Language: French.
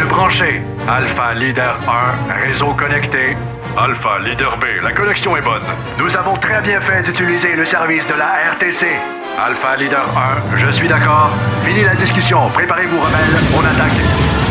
branché. Alpha Leader 1, réseau connecté. Alpha Leader B, la connexion est bonne. Nous avons très bien fait d'utiliser le service de la RTC. Alpha Leader 1, je suis d'accord. Fini la discussion. Préparez-vous, rebelles. On attaque.